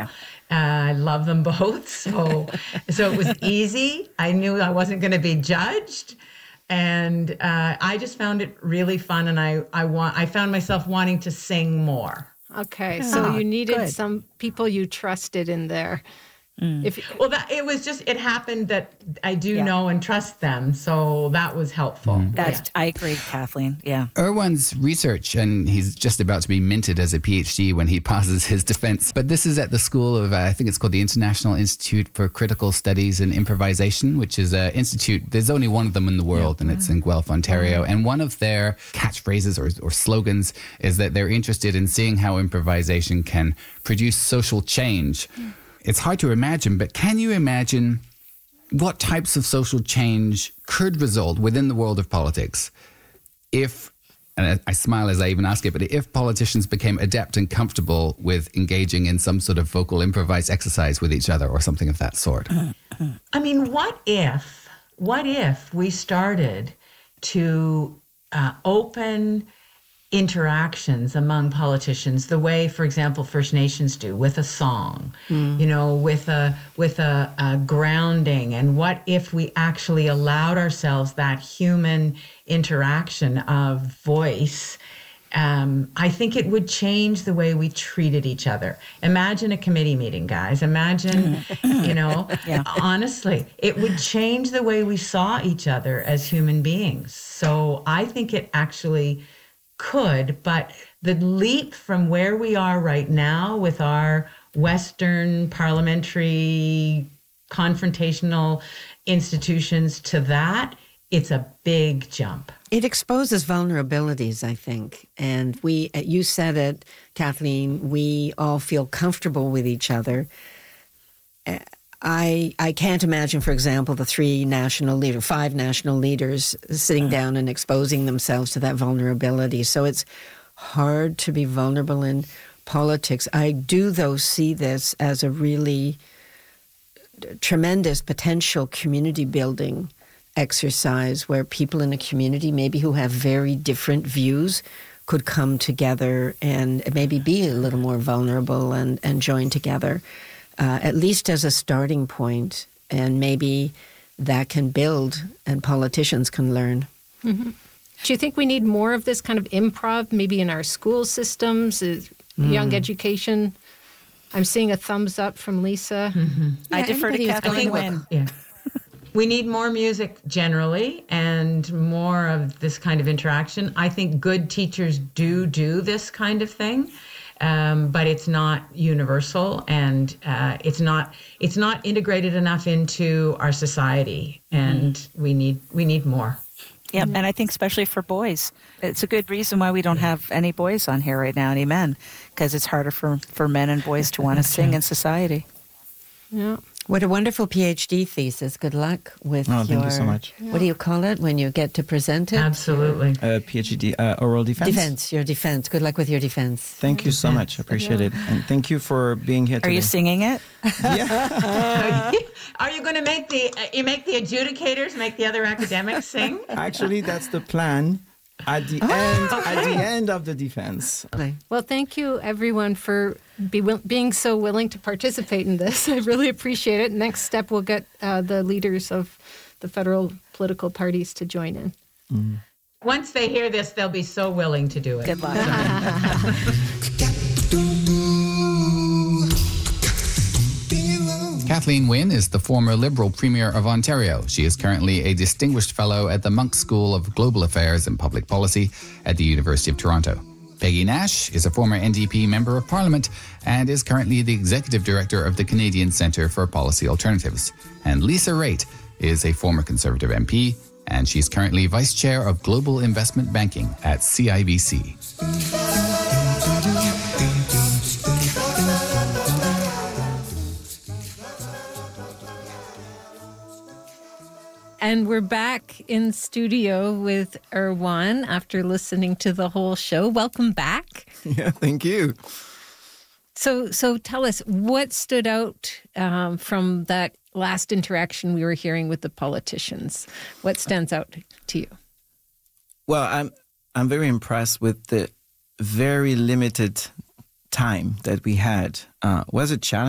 I love them both. So it was easy. I knew I wasn't going to be judged. And I just found it really fun. And I found myself wanting to sing more. Okay, so you needed some people you trusted in there. It happened that I do know and trust them, so that was helpful. I agree, Kathleen. Yeah. Erwan's research, and he's just about to be minted as a PhD when he passes his defense. But this is at the school of, I think it's called the International Institute for Critical Studies and Improvisation, which is an institute. There's only one of them in the world, and it's in Guelph, Ontario. And one of their catchphrases or slogans is that they're interested in seeing how improvisation can produce social change. It's hard to imagine, but can you imagine what types of social change could result within the world of politics if, and I smile as I even ask it, but if politicians became adept and comfortable with engaging in some sort of vocal improvised exercise with each other or something of that sort? I mean, what if we started to open interactions among politicians the way, for example, First Nations do with a song, with a grounding? And what if we actually allowed ourselves that human interaction of voice? I think it would change the way we treated each other. Imagine a committee meeting, guys. Imagine, honestly, it would change the way we saw each other as human beings. So I think it actually could, but the leap from where we are right now with our Western parliamentary confrontational institutions to that, it's a big jump. It exposes vulnerabilities, I think. And you said it, Kathleen, we all feel comfortable with each other. I can't imagine, for example, the 5 national leaders sitting down and exposing themselves to that vulnerability. So it's hard to be vulnerable in politics. I do, though, see this as a really tremendous potential community building exercise where people in a community, maybe who have very different views, could come together and maybe be a little more vulnerable and join together. At least as a starting point, and maybe that can build and politicians can learn. Mm-hmm. Do you think we need more of this kind of improv, maybe in our school systems, young education? I'm seeing a thumbs up from Lisa. Mm-hmm. I defer to Kathleen Wynne. Yeah. We need more music generally and more of this kind of interaction. I think good teachers do this kind of thing. But it's not universal, and it's not integrated enough into our society, and we need more. Yeah, and I think especially for boys, it's a good reason why we don't have any boys on here right now, any men, because it's harder for men and boys to want to sing in society. Yeah. What a wonderful PhD thesis. Good luck with thank you so much. What do you call it when you get to present it? Absolutely. PhD, oral defense. Your defense. Good luck with your defense. Thank you so much. Appreciate it. And thank you for being here today. Are you singing it? Yeah. Are you going to make the adjudicators make the other academics sing? Actually, that's the plan. At the end of the defense. Well, thank you, everyone, for being so willing to participate in this. I really appreciate it. Next step, we'll get the leaders of the federal political parties to join in. Mm. Once they hear this, they'll be so willing to do it. Good luck. Kathleen Wynne is the former Liberal Premier of Ontario. She is currently a Distinguished Fellow at the Monk School of Global Affairs and Public Policy at the University of Toronto. Peggy Nash is a former NDP Member of Parliament and is currently the Executive Director of the Canadian Centre for Policy Alternatives. And Lisa Raitt is a former Conservative MP, and she's currently Vice Chair of Global Investment Banking at CIBC. And we're back in studio with Erwan after listening to the whole show. Welcome back. Yeah, thank you. So tell us, what stood out from that last interaction we were hearing with the politicians? What stands out to you? Well, I'm very impressed with the very limited time that we had. Was a challenge.